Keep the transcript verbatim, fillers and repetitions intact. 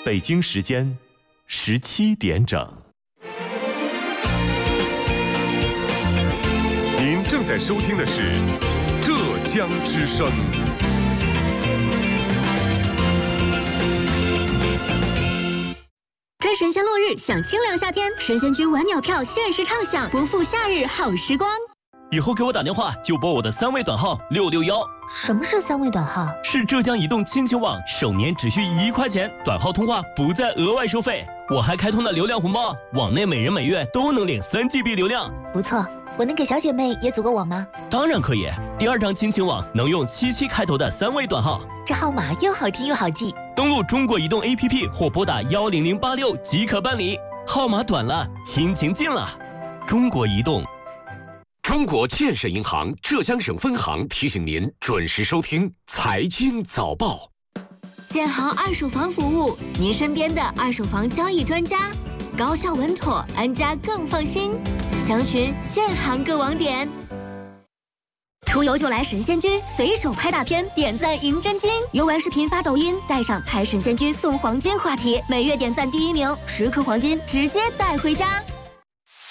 北京时间十七点整。 您正在收听的是浙江之声。 追神仙落日，享清凉夏天，神仙居晚鸟票限时畅享，不负夏日好时光。 以后给我打电话就拨我的三位短号六六幺。 什么是三位短号？ 是浙江移动亲情网，首年只需一块钱，短号通话不再额外收费。我还开通了流量红包，网内每人每月都能领三 G B 流量。 不错，我能给小姐妹也组个网吗？ 当然可以，第二张亲情网能用七七开头的三位短号， 这号码又好听又好记。 登录中国移动 A P P 或拨打幺零零八六即可办理。号码短了，亲情近了。中国移动。 中国建设银行浙江省分行提醒您准时收听财经早报。 建行二手房服务，您身边的二手房交易专家，高效稳妥，安家更放心。详询建行各网点。出游就来神仙居，随手拍大片，点赞赢真金。游玩视频发抖音，带上拍神仙居送黄金话题，每月点赞第一名，十颗黄金直接带回家。